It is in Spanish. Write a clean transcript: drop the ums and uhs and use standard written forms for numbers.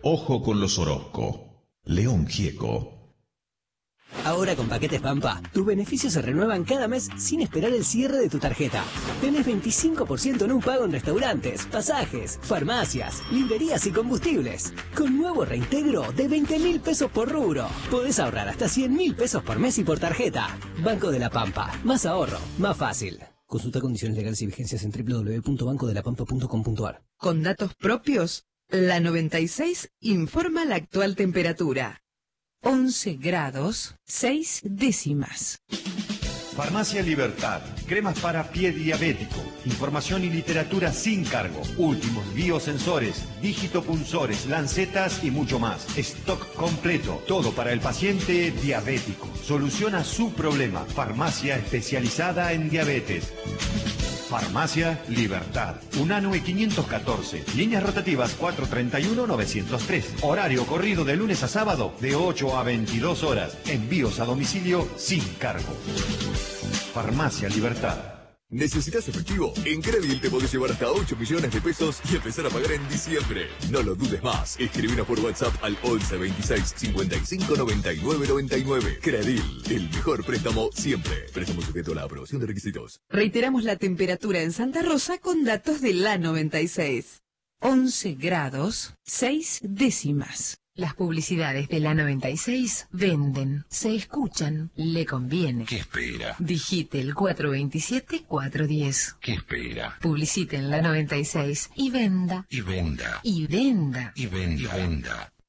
Ojo con los Orozco. León Gieco. Ahora con Paquetes Pampa, tus beneficios se renuevan cada mes sin esperar el cierre de tu tarjeta. Tenés 25% en un pago en restaurantes, pasajes, farmacias, librerías y combustibles. Con nuevo reintegro de 20.000 pesos por rubro. Podés ahorrar hasta 100.000 pesos por mes y por tarjeta. Banco de la Pampa. Más ahorro, más fácil. Consulta condiciones legales y vigencias en www.bancodelapampa.com.ar. Con datos propios, la 96 informa la actual temperatura. 11 grados, 6 décimas. Farmacia Libertad. Cremas para pie diabético. Información y literatura sin cargo. Últimos biosensores, digitopunzores, lancetas y mucho más. Stock completo. Todo para el paciente diabético. Soluciona su problema. Farmacia especializada en diabetes. Farmacia Libertad. Unanue 514. Líneas rotativas 431-903. Horario corrido de lunes a sábado de 8 a 22 horas. Envíos a domicilio sin cargo. Farmacia Libertad. ¿Necesitas efectivo? En Credil te podés llevar hasta 8 millones de pesos y empezar a pagar en diciembre. No lo dudes más. Escribinos por WhatsApp al 11 26 55 99 99. Credil, el mejor préstamo siempre. Préstamo sujeto a la aprobación de requisitos. Reiteramos la temperatura en Santa Rosa con datos de la 96. 11 grados, 6 décimas. Las publicidades de la 96 venden, se escuchan, le conviene. ¿Qué espera? Digite el 427-410. ¿Qué espera? Publicite en la 96 y venda. Y venda. Y venda. Y venda. Y venda.